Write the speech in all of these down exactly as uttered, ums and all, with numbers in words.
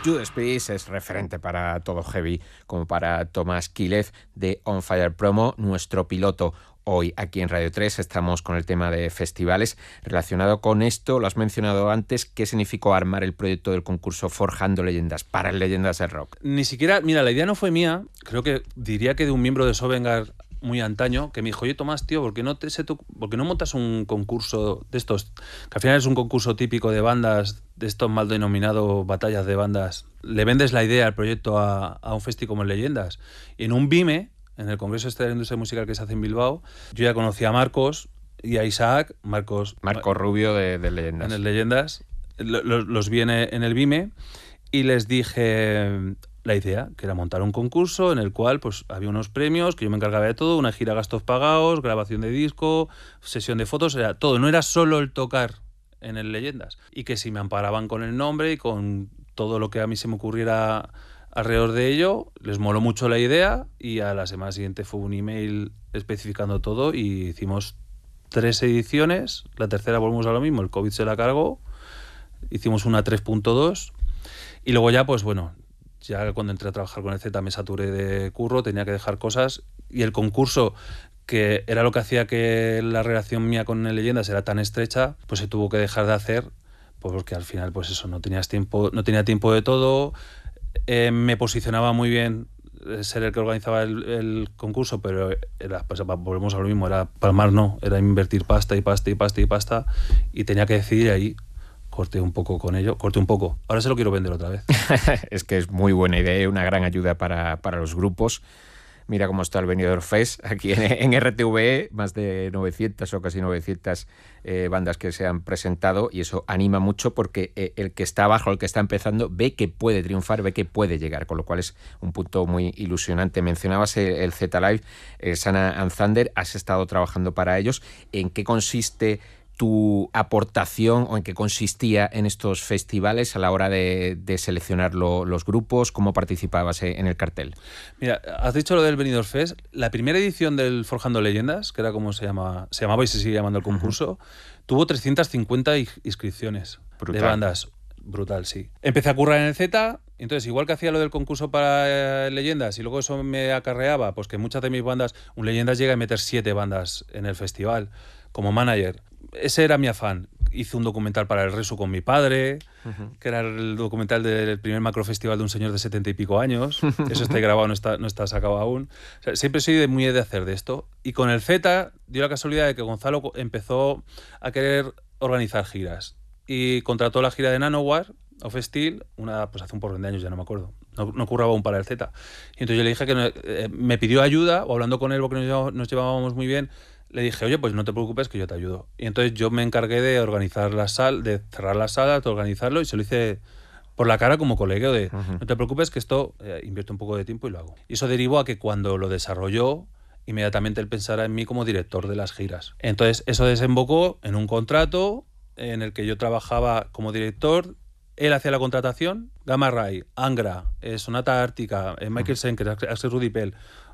Judas Priest es referente para todo heavy, como para Tomás Quílez de On Fire Promo, nuestro piloto. Hoy aquí en Radio tres estamos con el tema de festivales. Relacionado con esto, lo has mencionado antes, ¿qué significó armar el proyecto del concurso Forjando Leyendas para Leyendas del Rock? Ni siquiera, mira, la idea no fue mía, creo que diría que de un miembro de Sovengar muy antaño, que me dijo, oye Tomás, tío, ¿por qué no, te, se to- ¿por qué no montas un concurso de estos? Que al final es un concurso típico de bandas, de estos mal denominados batallas de bandas. Le vendes la idea al proyecto a, a un festi como en Leyendas. Y en un BIME, en el Congreso este de la Industria Musical que se hace en Bilbao, yo ya conocí a Marcos y a Isaac. Marcos, Marcos Rubio de, de Leyendas. En el Leyendas. Los, los vi en el, en el BIME y les dije la idea, que era montar un concurso en el cual pues había unos premios, que yo me encargaba de todo, una gira a gastos pagados, grabación de disco, sesión de fotos, era todo. No era solo el tocar en el Leyendas. Y que si me amparaban con el nombre y con todo lo que a mí se me ocurriera alrededor de ello, les moló mucho la idea y a la semana siguiente fue un email especificando todo y hicimos tres ediciones. La tercera volvemos a lo mismo, el COVID se la cargó, hicimos una tres punto dos y luego ya pues bueno, ya cuando entré a trabajar con el Z me saturé de curro, tenía que dejar cosas y el concurso, que era lo que hacía que la relación mía con el Leyendas era tan estrecha, pues se tuvo que dejar de hacer, pues porque al final pues eso, no tenías tiempo, no tenía tiempo de todo. Eh, me posicionaba muy bien ser el que organizaba el, el concurso, pero era, pues, volvemos a lo mismo, era palmar no, era invertir pasta y pasta y pasta y pasta y tenía que decidir ahí. Corté un poco con ello, corté un poco. Ahora se lo quiero vender otra vez. Es que es muy buena idea y una gran ayuda para, para los grupos. Mira cómo está el Benidorm Fest aquí en, en R T V E, más de novecientas o casi novecientas eh, bandas que se han presentado y eso anima mucho porque eh, el que está abajo, el que está empezando, ve que puede triunfar, ve que puede llegar, con lo cual es un punto muy ilusionante. Mencionabas el, el Z-Live, el Sana and Thunder, has estado trabajando para ellos. ¿En qué consiste tu aportación o en qué consistía en estos festivales a la hora de, de seleccionar lo, los grupos? ¿Cómo participabas en el cartel? Mira, has dicho lo del Benidorm Fest. La primera edición del Forjando Leyendas, que era como se llamaba, se llamaba y se sigue llamando el concurso, uh-huh. tuvo trescientas cincuenta inscripciones. Brutal. De bandas. Brutal, sí. Empecé a currar en el Z, entonces igual que hacía lo del concurso para eh, Leyendas y luego eso me acarreaba, pues que muchas de mis bandas, un Leyendas llega a meter siete bandas en el festival como manager. Ese era mi afán. Hice un documental para el Resu con mi padre, uh-huh. que era el documental del primer macrofestival de un señor de setenta y pico años. Eso está grabado, no está, no está sacado aún. O sea, siempre soy de, muy de hacer de esto. Y con el Z dio la casualidad de que Gonzalo empezó a querer organizar giras. Y contrató la gira de Nanowar, of Steel, una, pues hace un porrón de años, ya no me acuerdo. No, no curraba aún para el Z. Y entonces yo le dije que no, eh, me pidió ayuda, o hablando con él porque nos, nos llevábamos muy bien, le dije, oye, pues no te preocupes que yo te ayudo. Y entonces yo me encargué de organizar la sala, de cerrar la sala, de organizarlo y se lo hice por la cara como colega de, uh-huh. no te preocupes que esto eh, invierto un poco de tiempo y lo hago. Y eso derivó a que cuando lo desarrolló, inmediatamente él pensara en mí como director de las giras. Entonces eso desembocó en un contrato en el que yo trabajaba como director, él hacía la contratación, Gamma Ray, Angra, eh, Sonata Ártica, eh, Michael Schenker, Axel Rudi Pell,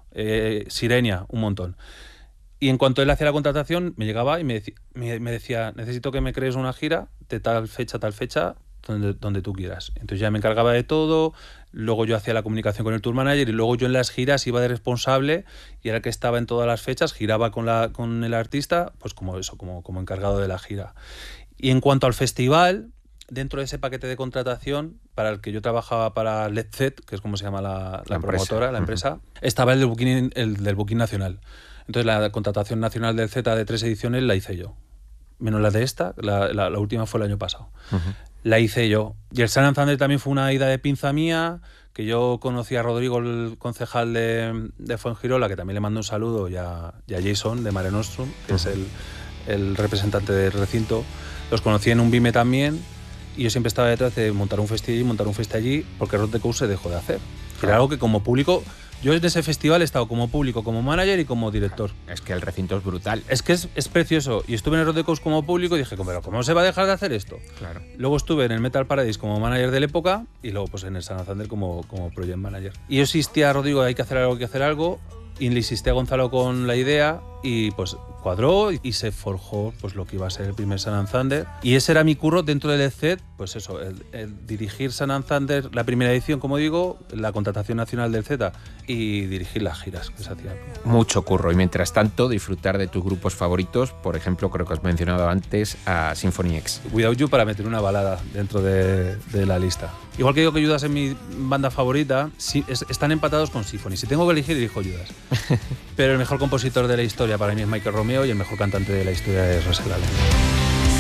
eh, Sirenia, un montón. Y en cuanto él hacía la contratación, me llegaba y me, deci- me, me decía, necesito que me crees una gira de tal fecha a tal fecha, donde, donde tú quieras. Entonces ya me encargaba de todo, luego yo hacía la comunicación con el tour manager y luego yo en las giras iba de responsable y era el que estaba en todas las fechas, giraba con, la, con el artista, pues como eso, como, como encargado de la gira. Y en cuanto al festival, dentro de ese paquete de contratación para el que yo trabajaba para Led Zed, que es como se llama la, la, la promotora, empresa. la empresa, uh-huh. estaba el del Booking, el del Booking Nacional. Entonces la contratación nacional del Z de tres ediciones la hice yo. Menos la de esta, la, la, la última fue el año pasado. Uh-huh. La hice yo. Y el San and Thunder también fue una ida de pinza mía, que yo conocí a Rodrigo, el concejal de, de Fuengirola, que también le mando un saludo, y a, y a Jason de Mare Nostrum, que uh-huh. es el, el representante del recinto. Los conocí en un BIME también, y yo siempre estaba detrás de montar un festi allí, montar un festi allí, porque Road the Coast se dejó de hacer. Claro. Era algo que como público... Yo en ese festival he estado como público, como manager y como director. Es que el recinto es brutal. Es que es, es precioso. Y estuve en el Road the Coast como público y dije, pero ¿cómo se va a dejar de hacer esto? Claro. Luego estuve en el Metal Paradise como manager de la época y luego pues en el San and Thunder como, como project manager. Y yo insistí a Rodrigo, hay que hacer algo, hay que hacer algo. Y le insistí a Gonzalo con la idea y pues cuadró y se forjó pues lo que iba a ser el primer Sun and Thunder. Y ese era mi curro dentro del E Z, pues eso, el, el dirigir Sun and Thunder, la primera edición, como digo, la contratación nacional del Z y dirigir las giras que se hacían. Mucho curro, y mientras tanto disfrutar de tus grupos favoritos, por ejemplo, creo que has mencionado antes a Symphony X. Without You para meter una balada dentro de, de la lista. Igual que digo que Judas es mi banda favorita, sí, es, están empatados con Symphony. Si tengo que elegir, elijo Judas. Pero el mejor compositor de la historia para mí es Michael Romeo y el mejor cantante de la historia es Russell Allen.